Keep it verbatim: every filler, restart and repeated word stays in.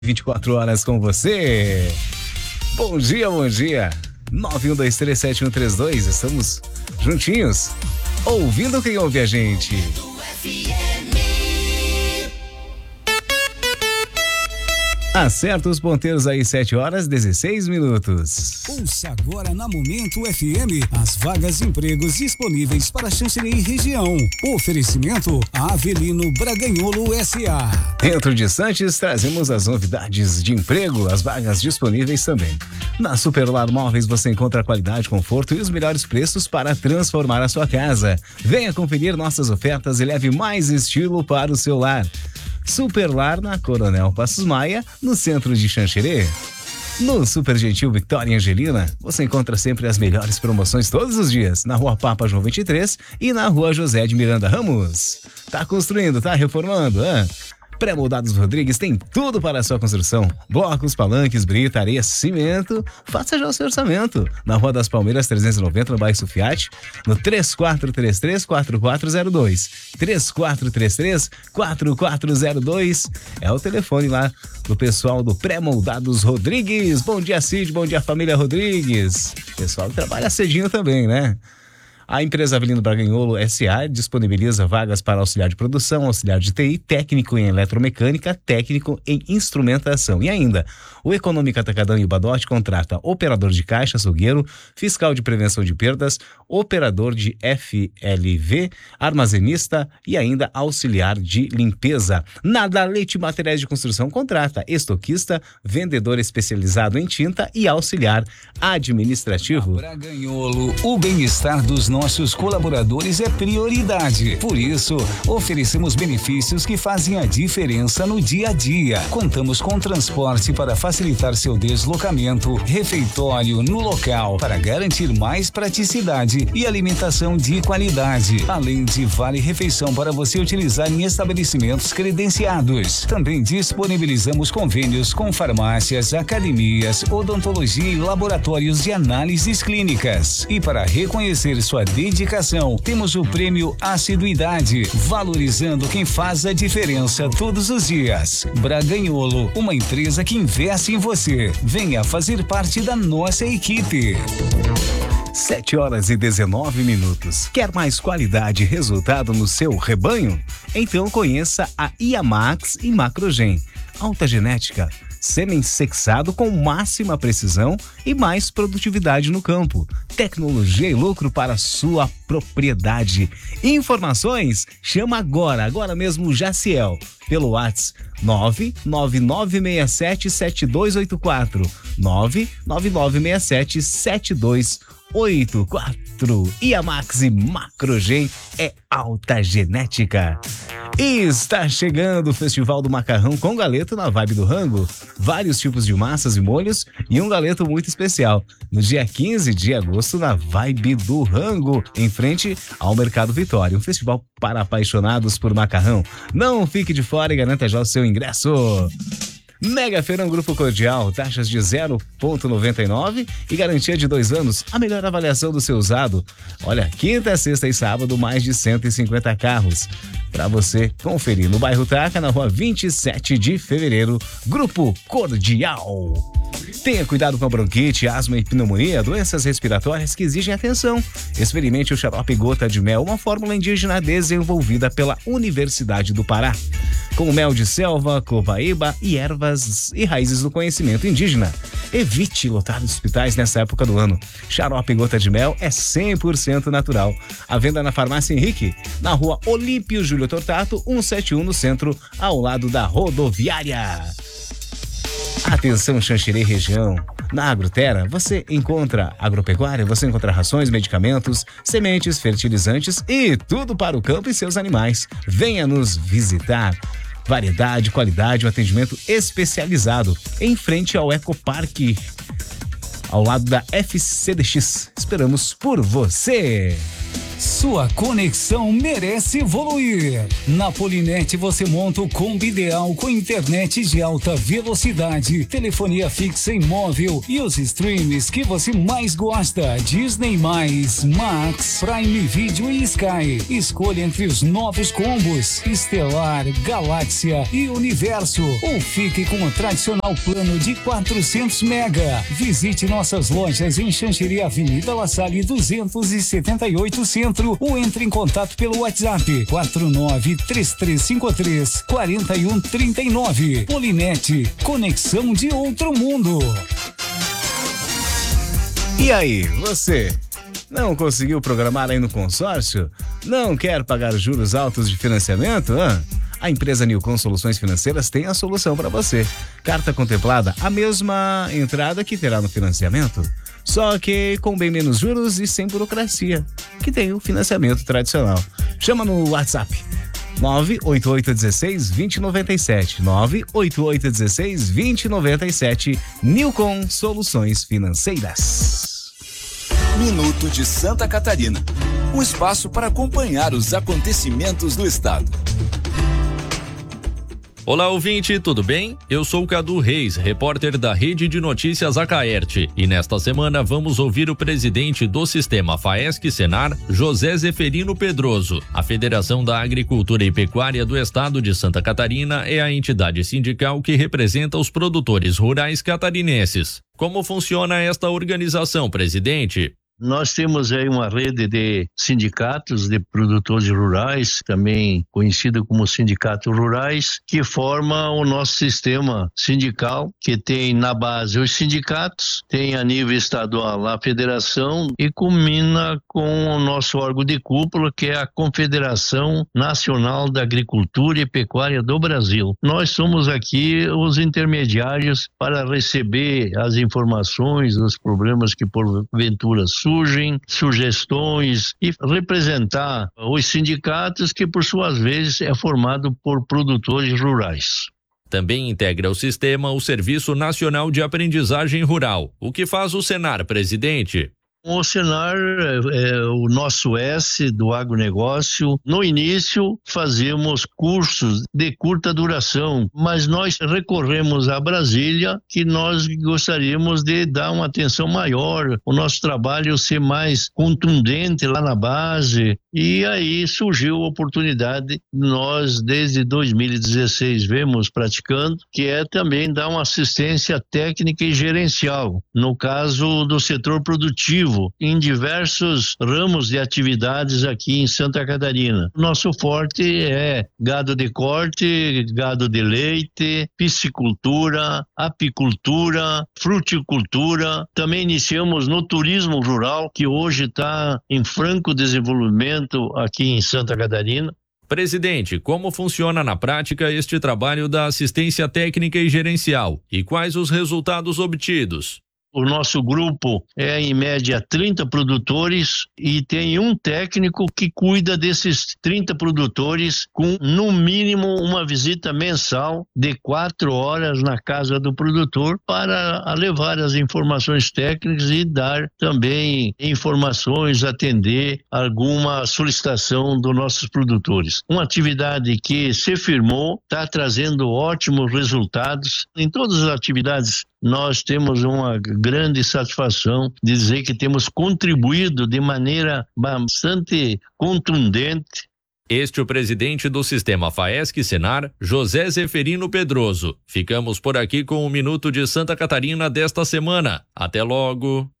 vinte e quatro horas com você. Bom dia, bom dia. nove um dois três sete um três dois, estamos juntinhos, ouvindo quem ouve a gente. Acerta os ponteiros aí, sete horas dezesseis minutos. Ouça agora na Momento F M as vagas de empregos disponíveis para Xanxerê e região. Oferecimento Avelino Braganholo S A. Dentro de Santos trazemos as novidades de emprego, as vagas disponíveis também. Na Superlar Móveis você encontra qualidade, conforto e os melhores preços para transformar a sua casa. Venha conferir nossas ofertas e leve mais estilo para o seu lar. Superlar na Coronel Passos Maia, no centro de Xanxerê. No Super Gentil Victoria Angelina, você encontra sempre as melhores promoções todos os dias, na Rua Papa João vinte e três e na Rua José de Miranda Ramos. Tá construindo, tá reformando, hã? Pré-moldados Rodrigues tem tudo para a sua construção. Blocos, palanques, brita, areia, cimento. Faça já o seu orçamento. Na Rua das Palmeiras trezentos e noventa, no bairro Sufiate, no três quatro três três, quatro quatro zero dois. três quatro três três, quatro quatro zero dois é o telefone lá do pessoal do Pré-moldados Rodrigues. Bom dia, Cid. Bom dia, família Rodrigues. Pessoal que trabalha cedinho também, né? A empresa Avelino Braganholo S A disponibiliza vagas para auxiliar de produção, auxiliar de T I, técnico em eletromecânica, técnico em instrumentação. E ainda, o Econômica Atacadão e o Badote contrata operador de caixa, açougueiro, fiscal de prevenção de perdas, operador de F L V, armazenista e ainda auxiliar de limpeza. Nada Leite Materiais de Construção contrata estoquista, vendedor especializado em tinta e auxiliar administrativo. A Braganholo, o bem-estar dos nossos colaboradores é prioridade. Por isso, oferecemos benefícios que fazem a diferença no dia a dia. Contamos com transporte para facilitar seu deslocamento, refeitório no local para garantir mais praticidade e alimentação de qualidade, além de vale-refeição para você utilizar em estabelecimentos credenciados. Também disponibilizamos convênios com farmácias, academias, odontologia e laboratórios de análises clínicas. E para reconhecer sua dedicação, temos o prêmio Assiduidade, valorizando quem faz a diferença todos os dias. Braganholo, uma empresa que investe em você. Venha fazer parte da nossa equipe. sete horas e dezenove minutos. Quer mais qualidade e resultado no seu rebanho? Então conheça a Iamax e Macrogen. Alta genética, sêmen sexado com máxima precisão e mais produtividade no campo. Tecnologia e lucro para sua propriedade. Informações? Chama agora, agora mesmo o Jaciel, pelo WhatsApp nove nove nove seis sete sete dois oito quatro, nove nove nove seis sete sete dois oito quatro. Iamax e Macrogen é alta genética. E está chegando o Festival do Macarrão com galeto na Vibe do Rango. Vários tipos de massas e molhos e um galeto muito especial. No dia quinze de agosto, na Vibe do Rango, em frente ao Mercado Vitória. Um festival para apaixonados por macarrão. Não fique de fora e garanta já o seu ingresso. Mega Feirão Grupo Cordial, taxas de zero vírgula noventa e nove e garantia de dois anos, a melhor avaliação do seu usado. Olha, quinta, sexta e sábado, mais de cento e cinquenta carros para você conferir no bairro Taca, na rua vinte e sete de fevereiro, Grupo Cordial. Tenha cuidado com a bronquite, asma e pneumonia, doenças respiratórias que exigem atenção. Experimente o xarope Gota de Mel, uma fórmula indígena desenvolvida pela Universidade do Pará. Com mel de selva, copaíba e ervas e raízes do conhecimento indígena. Evite lotar os hospitais nessa época do ano. Xarope Gota de Mel é cem por cento natural. A venda na Farmácia Henrique, na rua Olímpio Júlio Tortato, cento e setenta e um, no centro, ao lado da rodoviária. Atenção, Xanxerê região. Na Agroterra você encontra agropecuária, você encontra rações, medicamentos, sementes, fertilizantes e tudo para o campo e seus animais. Venha nos visitar. Variedade, qualidade, um atendimento especializado em frente ao Ecoparque, ao lado da F C D X. Esperamos por você. Sua conexão merece evoluir. Na Polinet você monta o combo ideal com internet de alta velocidade, telefonia fixa e móvel e os streams que você mais gosta. Disney mais, Max, Prime Video e Sky. Escolha entre os novos combos Estelar, Galáxia e Universo. Ou fique com o tradicional plano de quatrocentos mega. Visite nossas lojas em Xanxerê, Avenida La Salle duzentos e setenta e oito Centro, ou entre em contato pelo WhatsApp quatro nove três três cinco três quatro um três nove. Polinet, conexão de outro mundo. E aí, você não conseguiu programar aí no consórcio? Não quer pagar juros altos de financiamento? Hã? A empresa Nilcon Soluções Financeiras tem a solução para você. Carta contemplada, a mesma entrada que terá no financiamento, só que com bem menos juros e sem burocracia, que tem o financiamento tradicional. Chama no WhatsApp nove oito oito um seis dois zero nove sete, nove oito oito um seis dois zero nove sete. Nilcon Soluções Financeiras. Minuto de Santa Catarina, um espaço para acompanhar os acontecimentos do estado. Olá, ouvinte, tudo bem? Eu sou o Cadu Reis, repórter da Rede de Notícias Acaerte, e nesta semana vamos ouvir o presidente do Sistema Faesc-Senar, José Zeferino Pedroso. A Federação da Agricultura e Pecuária do Estado de Santa Catarina é a entidade sindical que representa os produtores rurais catarinenses. Como funciona esta organização, presidente? Nós temos aí uma rede de sindicatos de produtores rurais, também conhecido como sindicatos rurais, que forma o nosso sistema sindical, que tem na base os sindicatos, tem a nível estadual a federação e culmina com o nosso órgão de cúpula, que é a Confederação Nacional da Agricultura e Pecuária do Brasil. Nós somos aqui os intermediários para receber as informações, os problemas que porventura surgem, surgem sugestões e representar os sindicatos, que por suas vezes é formado por produtores rurais. Também integra o sistema o Serviço Nacional de Aprendizagem Rural. O que faz o Senar, presidente? O Senar é o nosso S do agronegócio. No início fazíamos cursos de curta duração, mas nós recorremos a Brasília, que nós gostaríamos de dar uma atenção maior, o nosso trabalho ser mais contundente lá na base, e aí surgiu a oportunidade, nós desde dois mil e dezesseis vemos praticando, que é também dar uma assistência técnica e gerencial, no caso do setor produtivo, em diversos ramos de atividades aqui em Santa Catarina. Nosso forte é gado de corte, gado de leite, piscicultura, apicultura, fruticultura. Também iniciamos no turismo rural, que hoje está em franco desenvolvimento aqui em Santa Catarina. Presidente, como funciona na prática este trabalho da assistência técnica e gerencial e quais os resultados obtidos? O nosso grupo é, em média, trinta produtores e tem um técnico que cuida desses trinta produtores com, no mínimo, uma visita mensal de quatro horas na casa do produtor para levar as informações técnicas e dar também informações, atender alguma solicitação dos nossos produtores. Uma atividade que se firmou, está trazendo ótimos resultados. Em todas as atividades nós temos uma grande satisfação de dizer que temos contribuído de maneira bastante contundente. Este é o presidente do Sistema Faesc-Senar, José Zeferino Pedroso. Ficamos por aqui com o Minuto de Santa Catarina desta semana. Até logo!